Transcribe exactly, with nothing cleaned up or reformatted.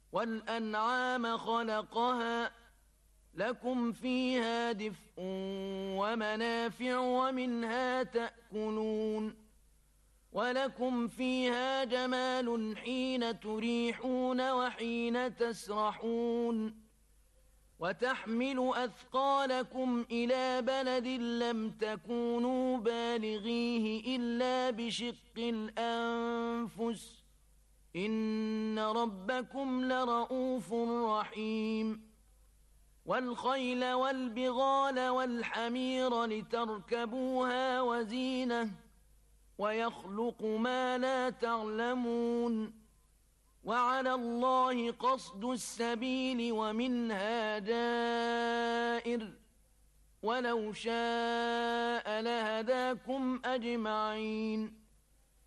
وَالْأَنْعَامَ خَلَقَهَا لَكُمْ فِيهَا دِفْءٌ وَمَنَافِعُ وَمِنْهَا تَأْكُلُونَ وَلَكُمْ فِيهَا جَمَالٌ حِينَ تُرِيحُونَ وَحِينَ تَسْرَحُونَ وَتَحْمِلُ أَثْقَالَكُمْ إِلَى بَلَدٍ لَّمْ تَكُونُوا بَالِغِيهِ إِلَّا بِشِقِّ الْأَنفُسِ إِنَّ رَبَّكُمْ لَرَءُوفٌ رَّحِيمٌ وَالْخَيْلَ وَالْبِغَالَ وَالْحَمِيرَ لِتَرْكَبُوهَا وَزِينَةً وَيَخْلُقُ مَا لَا تَعْلَمُونَ وَعَلَى اللَّهِ قَصْدُ السَّبِيلِ وَمِنْهَا جَائِرٌ وَلَوْ شَاءَ لَهَدَاكُمْ أَجْمَعِينَ